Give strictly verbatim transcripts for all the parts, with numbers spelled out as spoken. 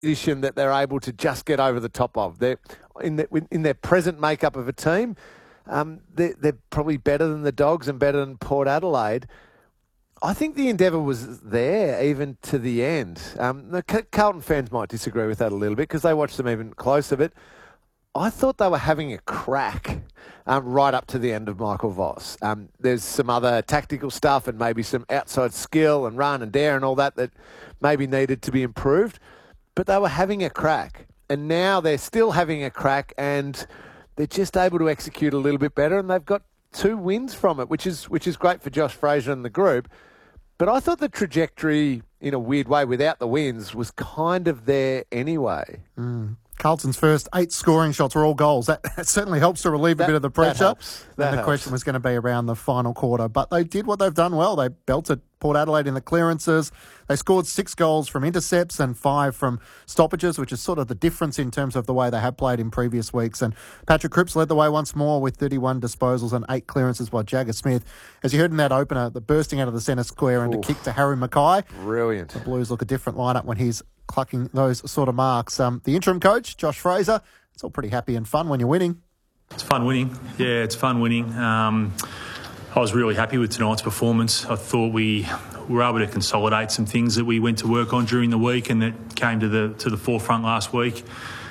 position that they're able to just get over the top of. They're in, the, in their present makeup of a team, um, they're, they're probably better than the Dogs and better than Port Adelaide. I think the endeavour was there even to the end. Um, the Carlton fans might disagree with that a little bit because they watched them even closer, but I thought they were having a crack um, right up to the end of Michael Voss. Um, there's some other tactical stuff and maybe some outside skill and run and dare and all that that maybe needed to be improved, but they were having a crack. And now they're still having a crack and they're just able to execute a little bit better, and they've got two wins from it, which is which is great for Josh Fraser and the group. But I thought the trajectory, in a weird way, without the wins, was kind of there anyway. Mm. Carlton's first eight scoring shots were all goals. That, that certainly helps to relieve that, a bit of the pressure. That helps. That and the helps. question was going to be around the final quarter. But they did what they've done well. They belted Port Adelaide in the clearances. They scored six goals from intercepts and five from stoppages, which is sort of the difference in terms of the way they have played in previous weeks. And Patrick Cripps led the way once more with thirty-one disposals and eight clearances by Jagger Smith. As you heard in that opener, the bursting out of the centre square and a kick to Harry Mackay. Brilliant. The Blues look a different lineup when he's clucking those sort of marks. Um, the interim coach, Josh Fraser, it's all pretty happy and fun when you're winning. It's fun winning. Yeah, it's fun winning. Um, I was really happy with tonight's performance. I thought we were able to consolidate some things that we went to work on during the week and that came to the to the forefront last week.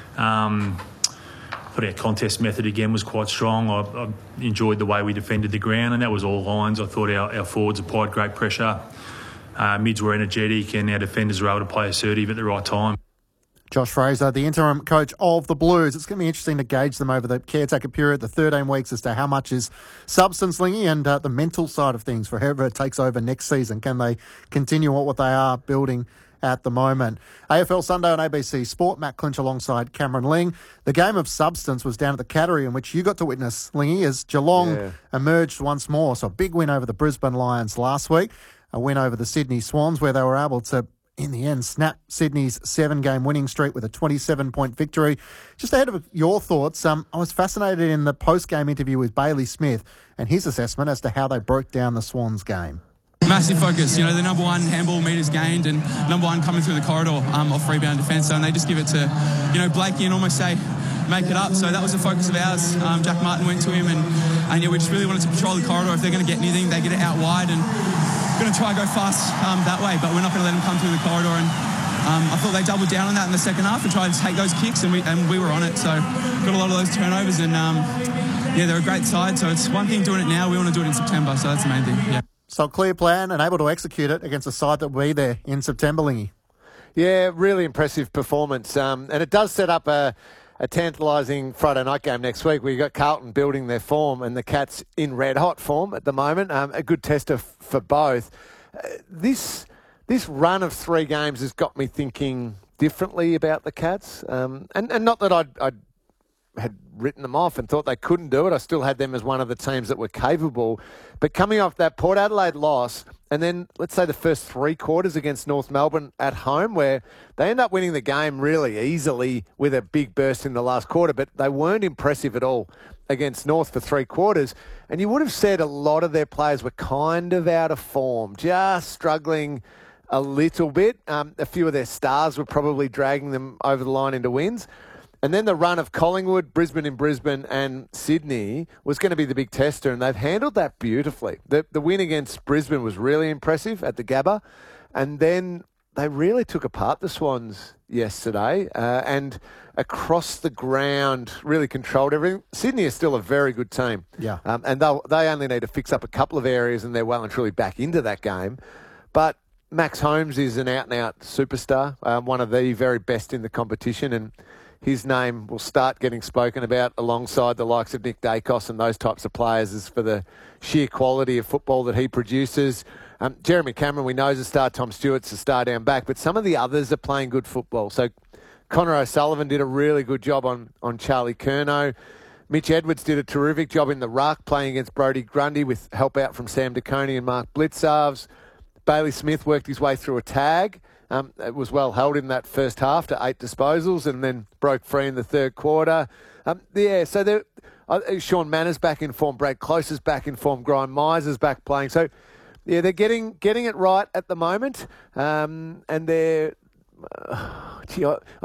Um, I thought our contest method again was quite strong. I, I enjoyed the way we defended the ground, and that was all lines. I thought our, our forwards applied great pressure. Uh, mids were energetic, and our defenders were able to play assertive at the right time. Josh Fraser, the interim coach of the Blues. It's going to be interesting to gauge them over the caretaker period, the thirteen weeks, as to how much is substance, Lingy, and uh, the mental side of things for whoever takes over next season. Can they continue what they are building at the moment? A F L Sunday on A B C Sport. Matt Clinch alongside Cameron Ling. The game of substance was down at the Cattery, in which you got to witness, Lingy, as Geelong yeah. emerged once more. So a big win over the Brisbane Lions last week, a win over the Sydney Swans, where they were able to, in the end, snap Sydney's seven-game winning streak with a twenty-seven point victory. Just ahead of your thoughts, um, I was fascinated in the post-game interview with Bailey Smith and his assessment as to how they broke down the Swans game. Massive focus, you know, the number one handball metres gained and number one coming through the corridor um, off rebound defence, so, and they just give it to, you know, Blakey and almost say, make it up. So that was the focus of ours. Um, Jack Martin went to him and, and yeah, we just really wanted to patrol the corridor. If they're going to get anything, they get it out wide, and going to try and go fast um, that way, but we're not going to let them come through the corridor. And um, I thought they doubled down on that in the second half and tried to take those kicks, and we and we were on it. So got a lot of those turnovers, and um, yeah, they're a great side. So it's one thing doing it now, we want to do it in September. So that's the main thing. Yeah. So clear plan and able to execute it against a side that will be there in September, Lingy. Yeah, really impressive performance, um, and it does set up a. A tantalising Friday night game next week. We've got Carlton building their form and the Cats in red-hot form at the moment. Um, a good tester f- for both. Uh, this this run of three games has got me thinking differently about the Cats. Um, and, and not that I'd, I'd had written them off and thought they couldn't do it. I still had them as one of the teams that were capable. But coming off that Port Adelaide loss, and then let's say the first three quarters against North Melbourne at home, where they end up winning the game really easily with a big burst in the last quarter, but they weren't impressive at all against North for three quarters. And you would have said a lot of their players were kind of out of form, just struggling a little bit. Um, a few of their stars were probably dragging them over the line into wins. And then the run of Collingwood, Brisbane in Brisbane and Sydney was going to be the big tester, and they've handled that beautifully. The, the win against Brisbane was really impressive at the Gabba, and then they really took apart the Swans yesterday uh, and across the ground really controlled everything. Sydney is still a very good team, yeah, um, and they they only need to fix up a couple of areas and they're well and truly back into that game. But Max Holmes is an out-and-out superstar, um, one of the very best in the competition, and his name will start getting spoken about alongside the likes of Nick Dacos and those types of players as for the sheer quality of football that he produces. Um, Jeremy Cameron, we know, is a star. Tom Stewart's a star down back, but some of the others are playing good football. So Connor O'Sullivan did a really good job on, on Charlie Curnow. Mitch Edwards did a terrific job in the ruck, playing against Brodie Grundy with help out from Sam DeConey and Mark Blitzarves. Bailey Smith worked his way through a tag. Um, it was well held in that first half to eight disposals and then broke free in the third quarter. Um, yeah, so there, uh, Sean Manners back in form, Brad Close is back in form, Grime Miser's back playing. So, yeah, they're getting getting it right at the moment, um, and they're... Uh, gee, I,